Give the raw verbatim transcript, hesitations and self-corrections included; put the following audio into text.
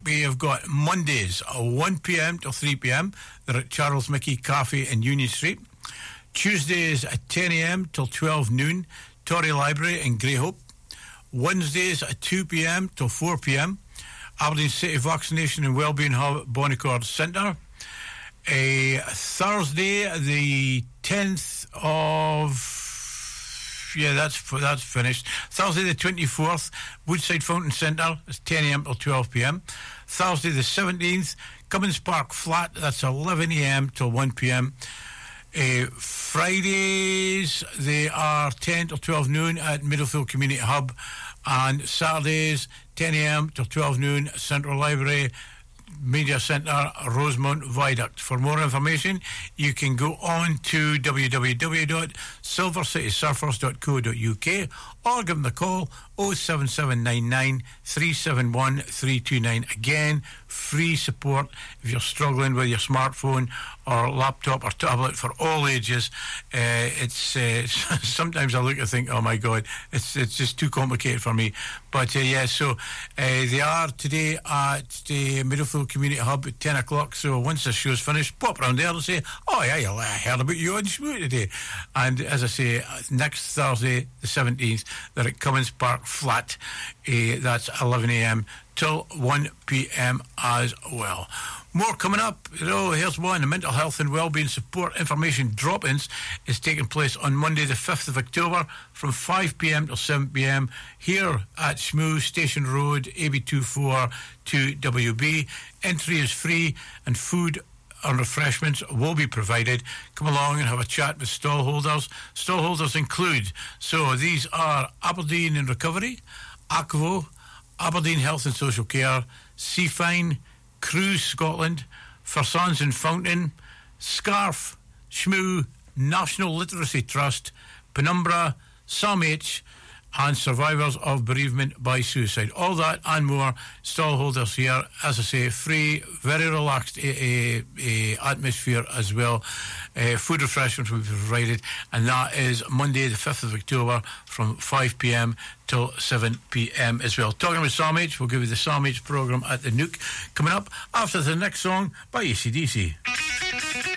we have got Mondays, uh, one p.m. till three p.m. They're at Charles Mickey Cafe in Union Street. Tuesdays at ten a.m. till twelve noon, Tory Library in Greyhope. Wednesdays at two p.m. till four p.m. Aberdeen City Vaccination and Wellbeing Hub, Bonnicord Centre. A Thursday, the tenth of yeah, that's that's finished. Thursday, the twenty-fourth, Woodside Fountain Centre, it's ten a.m. till twelve p.m. Thursday, the seventeenth, Cummins Park Flat, that's eleven a.m. till one p.m. Uh, Fridays, they are ten till twelve noon at Middlefield Community Hub, and Saturdays, ten a.m. till twelve noon at Central Library, Media Centre, Rosemount Viaduct. For more information, you can go on to w w w dot silver city surfers dot co dot u k or give them a call oh seven seven nine nine, three seven one, three two nine. Again, free support if you're struggling with your smartphone or laptop or tablet for all ages. Uh, it's uh, sometimes I look and think, oh my God, it's it's just too complicated for me. But uh, yeah, so uh, they are today at the Middlefield Community Hub at ten o'clock. So once the show's finished, pop round there and say, oh yeah, I heard about you on Schmoo today. And as I say, next Thursday, the seventeenth, they're at Cummins Park Flat. Uh, that's eleven a.m. till one p.m. as well. More coming up. You know, here's one. The Mental Health and Wellbeing Support Information Drop-ins is taking place on Monday the fifth of October from five p.m. till seven p.m. here at Schmoo Station Road, A B two four two W B. Entry is free and food and refreshments will be provided. Come along and have a chat with stall holders. Stall holders include, so these are Aberdeen in Recovery, Akvo, Aberdeen Health and Social Care, Seafine, Cruise Scotland, Forsons and Fountain, Scarf, Schmoo, National Literacy Trust, Penumbra, Sam H, and Survivors of Bereavement by Suicide. All that and more. Stallholders here, as I say, free, very relaxed uh, uh, atmosphere as well. Uh, food refreshments will be provided, and that is Monday the fifth of October from five p.m. till seven p.m. as well. Talking with Sam H, we'll give you the Sam H programme at the Nook coming up after the next song by A C D C.